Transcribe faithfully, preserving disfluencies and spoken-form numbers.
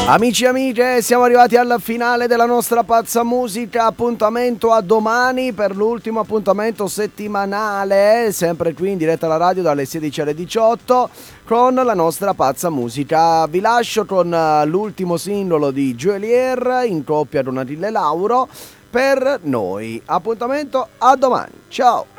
Amici e amiche, siamo arrivati alla finale della nostra pazza musica. Appuntamento a domani per l'ultimo appuntamento settimanale, sempre qui in diretta alla radio dalle sedici alle diciotto con la nostra pazza musica. Vi lascio con l'ultimo singolo di Geolier in coppia con Adille Lauro, Per noi. Appuntamento a domani, ciao.